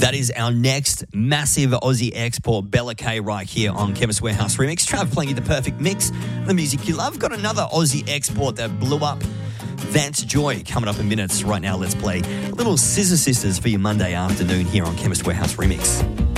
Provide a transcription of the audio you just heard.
That is our next massive Aussie export, Bella K, right here on Chemist Warehouse Remix. Trav playing you the perfect mix, the music you love. Got another Aussie export that blew up. Vance Joy coming up in minutes. Right now, let's play a little Scissor Sisters for your Monday afternoon here on Chemist Warehouse Remix.